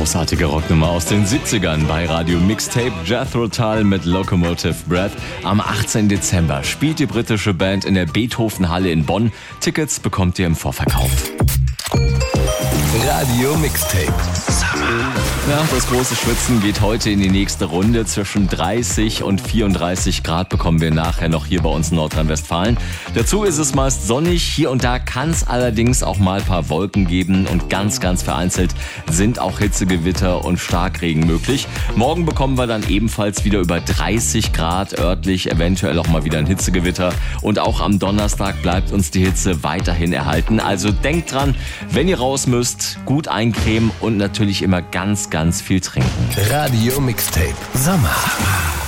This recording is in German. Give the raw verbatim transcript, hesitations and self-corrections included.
großartige Rocknummer aus den siebzigern bei Radio Mixtape. Jethro Tull mit Locomotive Breath. Am achtzehnten Dezember spielt die britische Band in der Beethoven-Halle in Bonn. Tickets bekommt ihr im Vorverkauf. Radio Mixtape. Ja, das große Schwitzen geht heute in die nächste Runde. Zwischen dreißig und vierunddreißig Grad bekommen wir nachher noch hier bei uns in Nordrhein-Westfalen. Dazu ist es meist sonnig. Hier und da kann es allerdings auch mal ein paar Wolken geben und ganz, ganz vereinzelt sind auch Hitzegewitter und Starkregen möglich. Morgen bekommen wir dann ebenfalls wieder über dreißig Grad, örtlich eventuell auch mal wieder ein Hitzegewitter. Und auch am Donnerstag bleibt uns die Hitze weiterhin erhalten. Also denkt dran, wenn ihr raus müsst, gut eincremen und natürlich immer ganz, ganz viel trinken. Radio Mixtape Sommer.